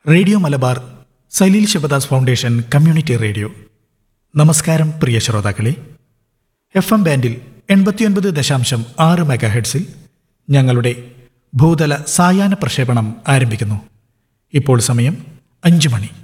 Radio Malabar Saleel Sivadas foundation community radio. നമസ്കാരം പ്രിയ ശ്രോതാക്കളെ. FM ബാൻഡിൽ 89.6 മെഗാഹെർട്സിൽ ഞങ്ങളുടെ ഭൂതല സായാഹ്ന പ്രക്ഷേപണം ആരംഭിക്കുന്നു. ഇപ്പോൾ സമയം 5 മണി.